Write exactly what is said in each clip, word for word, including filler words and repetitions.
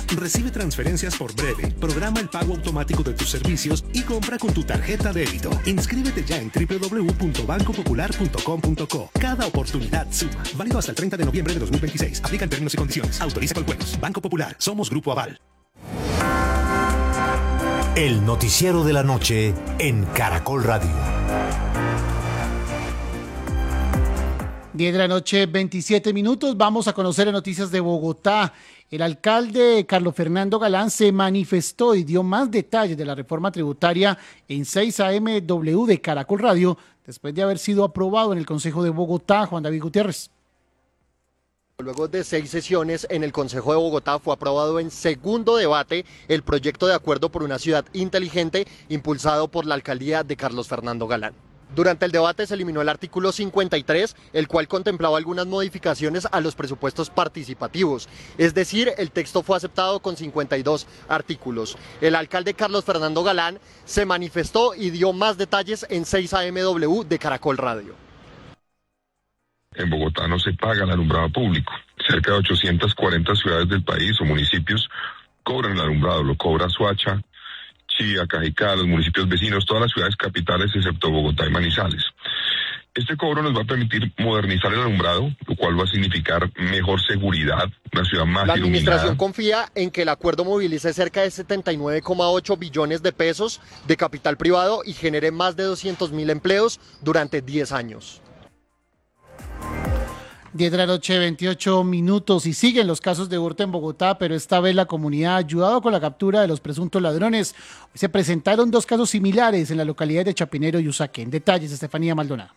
Recibe transferencias por Breve, programa el pago automático de tus servicios y compra con tu tarjeta débito. Inscríbete ya en doble u doble u doble u punto banco popular punto com punto co. Cada oportunidad suma. Válido hasta el treinta de noviembre de dos mil veintiséis. Aplican términos y condiciones. Autoriza con juegos. Banco Popular. Somos Grupo Aval. El noticiero de la noche en Caracol Radio. diez de la noche, veintisiete minutos. Vamos a conocer las noticias de Bogotá. El alcalde Carlos Fernando Galán se manifestó y dio más detalles de la reforma tributaria en seis A M W de Caracol Radio, después de haber sido aprobado en el Consejo de Bogotá. Juan David Gutiérrez. Luego de seis sesiones en el Consejo de Bogotá fue aprobado en segundo debate el proyecto de acuerdo por una ciudad inteligente impulsado por la alcaldía de Carlos Fernando Galán. Durante el debate se eliminó el artículo cincuenta y tres, el cual contemplaba algunas modificaciones a los presupuestos participativos. Es decir, el texto fue aceptado con cincuenta y dos artículos. El alcalde Carlos Fernando Galán se manifestó y dio más detalles en seis A M W de Caracol Radio. En Bogotá no se paga el alumbrado público. Cerca de ochocientas cuarenta ciudades del país o municipios cobran el alumbrado. Lo cobra Soacha, Chía, Cajicá, los municipios vecinos, todas las ciudades capitales excepto Bogotá y Manizales. Este cobro nos va a permitir modernizar el alumbrado, lo cual va a significar mejor seguridad, una ciudad más La administración iluminada. confía en que el acuerdo movilice cerca de setenta y nueve coma ocho billones de pesos de capital privado y genere más de doscientos mil empleos durante diez años. diez de la noche, veintiocho minutos, y siguen los casos de hurto en Bogotá, pero esta vez la comunidad ha ayudado con la captura de los presuntos ladrones. Hoy se presentaron dos casos similares en la localidad de Chapinero y Usaquén. En detalles, Estefanía Maldonado.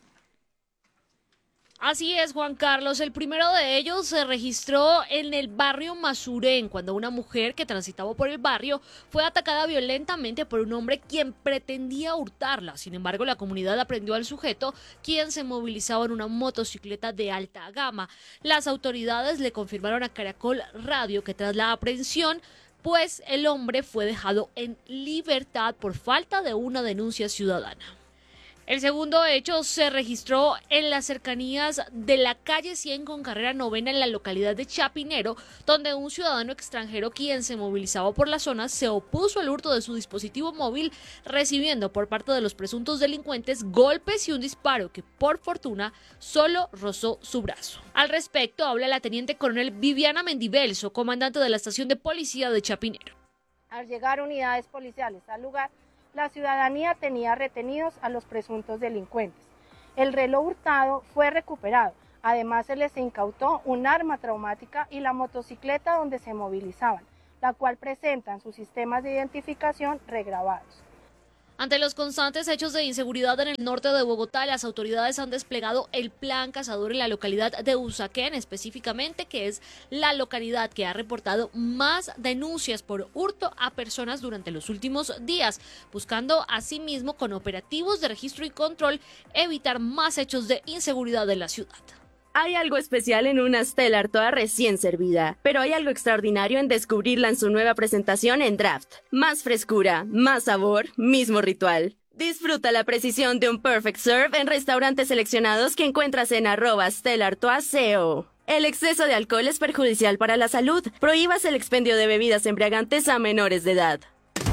Así es, Juan Carlos. El primero de ellos se registró en el barrio Masurén, cuando una mujer que transitaba por el barrio fue atacada violentamente por un hombre quien pretendía hurtarla. Sin embargo, la comunidad aprendió al sujeto, quien se movilizaba en una motocicleta de alta gama. Las autoridades le confirmaron a Caracol Radio que tras la aprehensión, pues el hombre fue dejado en libertad por falta de una denuncia ciudadana. El segundo hecho se registró en las cercanías de la calle cien con carrera novena en la localidad de Chapinero, donde un ciudadano extranjero quien se movilizaba por la zona se opuso al hurto de su dispositivo móvil, recibiendo por parte de los presuntos delincuentes golpes y un disparo que por fortuna solo rozó su brazo. Al respecto habla la teniente coronel Viviana Mendivelso, comandante de la estación de policía de Chapinero. Al llegar unidades policiales al lugar, la ciudadanía tenía retenidos a los presuntos delincuentes. El reloj hurtado fue recuperado. Además, se les incautó un arma traumática y la motocicleta donde se movilizaban, la cual presentan sus sistemas de identificación regrabados. Ante los constantes hechos de inseguridad en el norte de Bogotá, las autoridades han desplegado el plan cazador en la localidad de Usaquén, específicamente, que es la localidad que ha reportado más denuncias por hurto a personas durante los últimos días, buscando asimismo con operativos de registro y control evitar más hechos de inseguridad en la ciudad. Hay algo especial en una Stellar toda recién servida, pero hay algo extraordinario en descubrirla en su nueva presentación en Draft. Más frescura, más sabor, mismo ritual. Disfruta la precisión de un Perfect Serve en restaurantes seleccionados que encuentras en arroba Stellar toa C O. El exceso de alcohol es perjudicial para la salud. Prohíbas el expendio de bebidas embriagantes a menores de edad.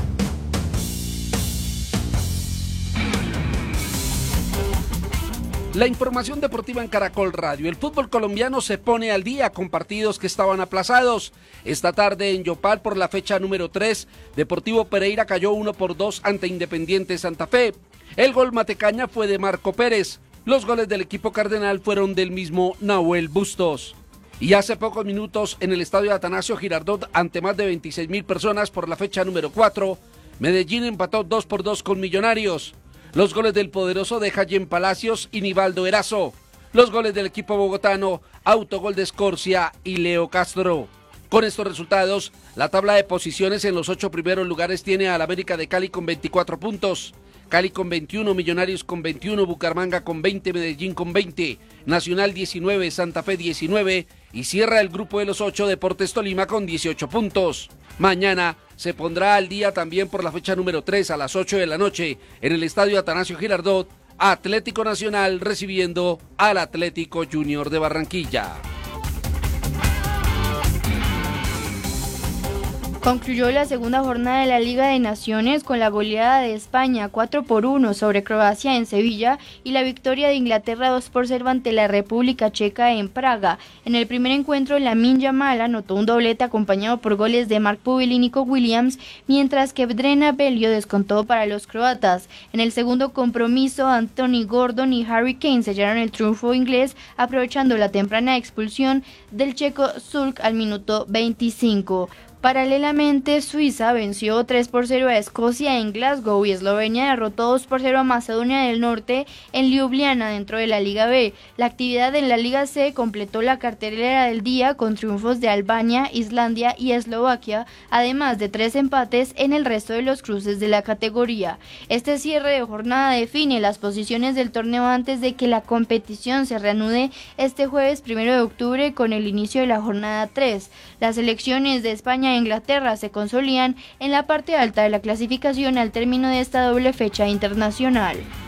La información deportiva en Caracol Radio. El fútbol colombiano se pone al día con partidos que estaban aplazados. Esta tarde en Yopal por la fecha número tres, Deportivo Pereira cayó uno por dos ante Independiente Santa Fe. El gol Matecaña fue de Marco Pérez. Los goles del equipo cardenal fueron del mismo Nahuel Bustos. Y hace pocos minutos en el estadio Atanasio Girardot, ante más de veintiséis mil personas por la fecha número cuatro, Medellín empató dos por dos con Millonarios. Los goles del poderoso de Jayen Palacios y Nivaldo Erazo. Los goles del equipo bogotano, autogol de Escorcia y Leo Castro. Con estos resultados, la tabla de posiciones en los ocho primeros lugares tiene al América de Cali con veinticuatro puntos, Cali con veintiuno, Millonarios con veintiuno, Bucaramanga con veinte, Medellín con veinte, Nacional diecinueve, Santa Fe diecinueve y cierra el grupo de los ocho Deportes Tolima con dieciocho puntos. Mañana se pondrá al día también por la fecha número tres a las ocho de la noche en el estadio Atanasio Girardot, Atlético Nacional recibiendo al Atlético Junior de Barranquilla. Concluyó la segunda jornada de la Liga de Naciones con la goleada de España cuatro por uno sobre Croacia en Sevilla y la victoria de Inglaterra dos por cero ante la República Checa en Praga. En el primer encuentro, Lamine Yamal anotó un doblete acompañado por goles de Mark Pubil y Nico Williams, mientras que Drena Belio descontó para los croatas. En el segundo compromiso, Anthony Gordon y Harry Kane sellaron el triunfo inglés, aprovechando la temprana expulsión del checo Zulk al minuto veinticinco. Paralelamente, Suiza venció tres por cero a Escocia en Glasgow y Eslovenia derrotó dos por cero a Macedonia del Norte en Ljubljana dentro de la Liga B. La actividad en la Liga C completó la cartelera del día con triunfos de Albania, Islandia y Eslovaquia, además de tres empates en el resto de los cruces de la categoría. Este cierre de jornada define las posiciones del torneo antes de que la competición se reanude este jueves primero de octubre con el inicio de la jornada tres. Las selecciones de España e Inglaterra se consolidan en la parte alta de la clasificación al término de esta doble fecha internacional.